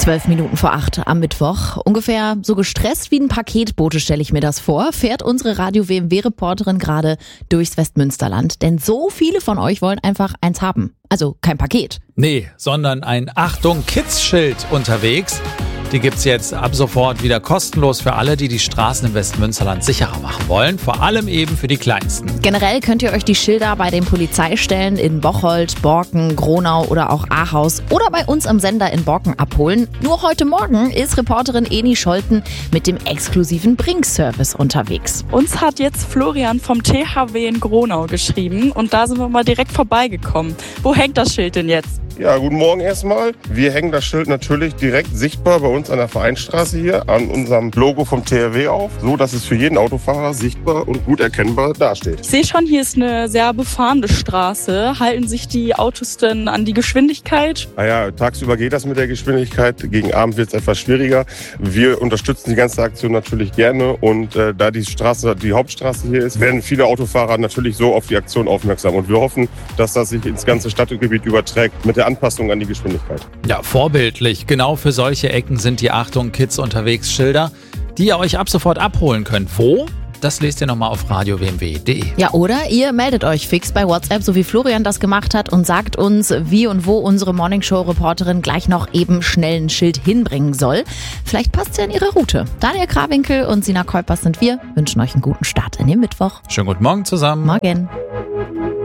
7:12 am Mittwoch. Ungefähr so gestresst wie ein Paketbote stelle ich mir das vor, fährt unsere Radio-WMW-Reporterin gerade durchs Westmünsterland. Denn so viele von euch wollen einfach eins haben. Also kein Paket. Nee, sondern ein Achtung-Kids-Schild unterwegs. Die gibt's jetzt ab sofort wieder kostenlos für alle, die die Straßen im Westmünsterland sicherer machen wollen. Vor allem eben für die Kleinsten. Generell könnt ihr euch die Schilder bei den Polizeistellen in Bocholt, Borken, Gronau oder auch Ahaus oder bei uns am Sender in Borken abholen. Nur heute Morgen ist Reporterin Eni Scholten mit dem exklusiven Bring-Service unterwegs. Uns hat jetzt Florian vom THW in Gronau geschrieben und da sind wir mal direkt vorbeigekommen. Wo hängt das Schild denn jetzt? Ja, guten Morgen erstmal. Wir hängen das Schild natürlich direkt sichtbar bei uns an der Vereinsstraße hier an unserem Logo vom THW auf, so dass es für jeden Autofahrer sichtbar und gut erkennbar dasteht. Ich sehe schon, hier ist eine sehr befahrene Straße. Halten sich die Autos denn an die Geschwindigkeit? Tagsüber geht das mit der Geschwindigkeit. Gegen Abend wird es etwas schwieriger. Wir unterstützen die ganze Aktion natürlich gerne und da die Hauptstraße hier ist, werden viele Autofahrer natürlich so auf die Aktion aufmerksam. Und wir hoffen, dass das sich ins ganze Stadtgebiet überträgt mit der Anpassung an die Geschwindigkeit. Ja, vorbildlich. Genau für solche Ecken sind die Achtung Kids unterwegs Schilder, die ihr euch ab sofort abholen könnt. Wo? Das lest ihr nochmal auf radiowmw.de. Ja, oder ihr meldet euch fix bei WhatsApp, so wie Florian das gemacht hat, und sagt uns, wie und wo unsere Morningshow-Reporterin gleich noch eben schnell ein Schild hinbringen soll. Vielleicht passt es ja in ihre Route. Daniel Krawinkel und Sina Kuipers sind wir, wünschen euch einen guten Start in den Mittwoch. Schönen guten Morgen zusammen. Morgen.